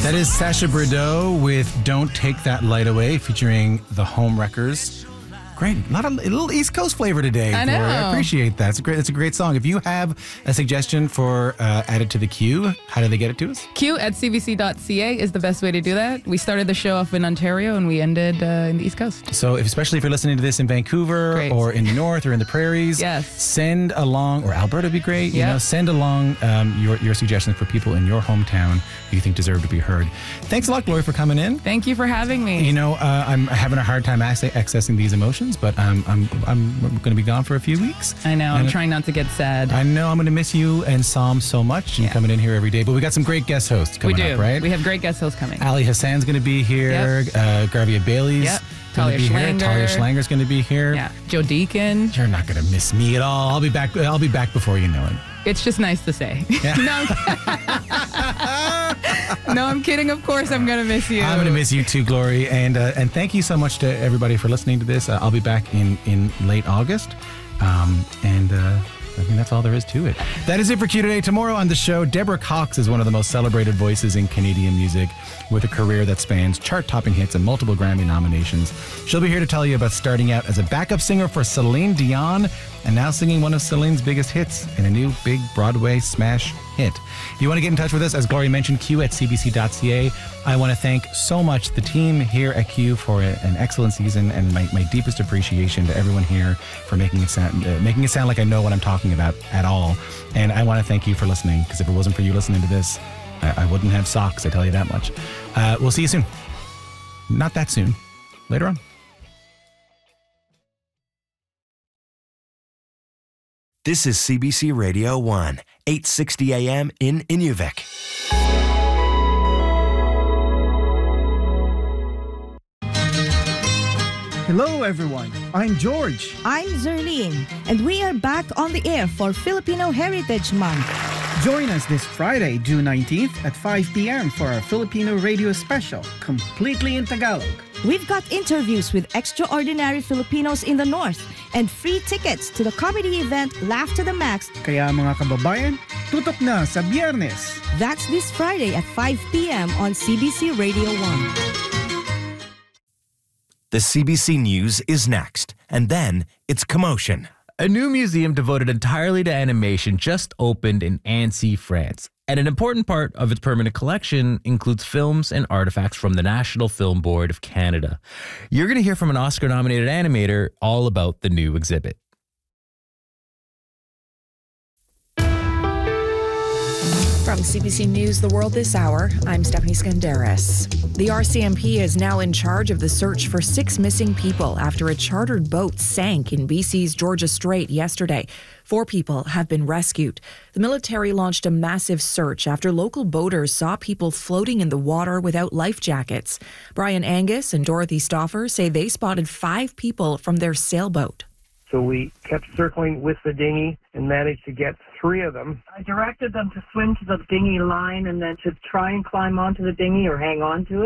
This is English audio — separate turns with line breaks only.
That is Sasha Bordeaux with Don't Take That Light Away, featuring the Home Wreckers. Great. A little East Coast flavor today.
I know.
I appreciate that. It's a great song. If you have a suggestion for added to the queue, how do they get it to us?
Q@cbc.ca is the best way to do that. We started the show off in Ontario and we ended in the East Coast.
So especially if you're listening to this in Vancouver or in the North or in the prairies, send along, or Alberta would be great, you know, send along your suggestions for people in your hometown who you think deserve to be heard. Thanks a lot, Glory, for coming in.
Thank you for having me.
You know, I'm having a hard time accessing these emotions, but I'm going to be gone for a few weeks.
I know. I'm trying not to get sad.
I know. I'm going to miss you and Sam so much and coming in here every day. But we got some great guest hosts coming up, right?
We have great guest hosts coming.
Ali Hassan's going to be here. Garvia Bailey's going to be here. Talia Schlanger's going to be here.
Yeah. Joe Deacon.
You're not going to miss me at all. I'll be back before you know it.
It's just nice to say. Yeah. No, I'm kidding. Of course, I'm going to miss you.
I'm going to miss you too, Glory. And thank you so much to everybody for listening to this. I'll be back in late August. I think that's all there is to it. That is it for Q today. Tomorrow on the show, Deborah Cox is one of the most celebrated voices in Canadian music with a career that spans chart-topping hits and multiple Grammy nominations. She'll be here to tell you about starting out as a backup singer for Celine Dion and now singing one of Celine's biggest hits in a new big Broadway smash hit. If you want to get in touch with us, as Gloria mentioned, Q@cbc.ca. I want to thank so much the team here at Q for an excellent season, and my deepest appreciation to everyone here for making it sound like I know what I'm talking about at all. And I want to thank you for listening, because if it wasn't for you listening to this, I wouldn't have socks, I tell you that much. We'll see you soon. Not that soon. Later on.
This is CBC Radio 1, 860 AM in Inuvik.
Hello everyone, I'm George.
I'm Zerlene, and we are back on the air for Filipino Heritage Month.
Join us this Friday, June 19th at 5 p.m. for our Filipino radio special, completely in Tagalog.
We've got interviews with extraordinary Filipinos in the North and free tickets to the comedy event Laugh to the Max.
Kaya mga kababayan, tutok na sa Biyernes.
That's this Friday at 5 p.m. on CBC Radio 1.
The CBC News is next, and then it's Commotion.
A new museum devoted entirely to animation just opened in Annecy, France. And an important part of its permanent collection includes films and artifacts from the National Film Board of Canada. You're going to hear from an Oscar-nominated animator all about the new exhibit.
From CBC News, The World This Hour, I'm Stephanie Skandaris. The RCMP is now in charge of the search for 6 missing people after a chartered boat sank in BC's Georgia Strait yesterday. 4 people have been rescued. The military launched a massive search after local boaters saw people floating in the water without life jackets. Brian Angus and Dorothy Stauffer say they spotted 5 people from their sailboat.
So we kept circling with the dinghy and managed to get 3 of them.
I directed them to swim to the dinghy line and then to try and climb onto the dinghy or hang on to it.